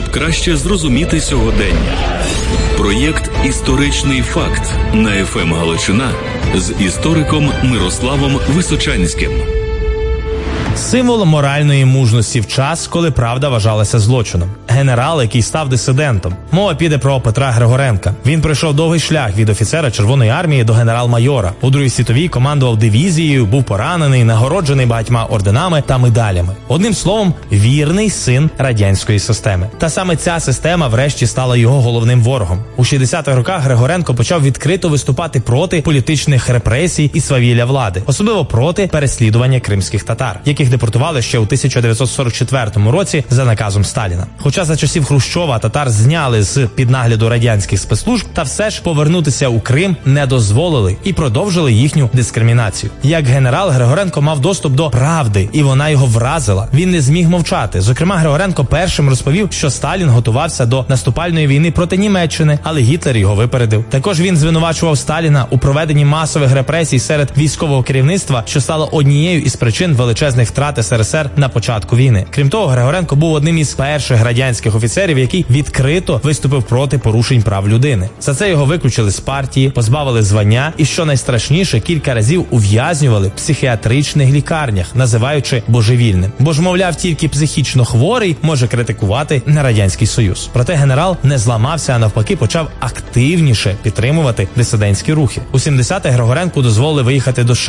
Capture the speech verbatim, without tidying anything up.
краще зрозуміти сьогодення. Проєкт «Історичний факт» на еф ем Галичина з істориком Мирославом Височанським. Символ моральної мужності в час, коли правда вважалася злочином. Генерал, який став дисидентом. Мова піде про Петра Григоренка. Він пройшов довгий шлях від офіцера Червоної армії до генерал-майора. У Другій світовій командував дивізією, був поранений, нагороджений багатьма орденами та медалями. Одним словом, вірний син радянської системи. Та саме ця система врешті стала його головним ворогом. У шістдесятих роках Григоренко почав відкрито виступати проти політичних репресій і свавілля влади, особливо проти переслідування кримських татар, яких депортували ще у тисяча дев'ятсот сорок четвертому році за наказом Сталіна. Хоча за часів Хрущова татар зняли з під нагляду радянських спецслужб, та все ж повернутися у Крим не дозволили і продовжили їхню дискримінацію. Як генерал, Григоренко мав доступ до правди, і вона його вразила. Він не зміг мовчати. Зокрема, Григоренко першим розповів, що Сталін готувався до наступальної війни проти Німеччини, але Гітлер його випередив. Також він звинувачував Сталіна у проведенні масових репресій серед військового керівництва, що стало однією із причин величезних втрат ес ер ес ер на початку війни. Крім того, Григоренко був одним із перших радянських офіцерів, який відкрито виступив проти порушень прав людини. За це його виключили з партії, позбавили звання і, що найстрашніше, кілька разів ув'язнювали в психіатричних лікарнях, називаючи божевільним. Бо ж, мовляв, тільки психічно хворий може критикувати на Радянський Союз. Проте генерал не зламався, а навпаки почав активніше підтримувати дисидентські рухи. У сімдесятих Григоренку дозволили виїхати до США.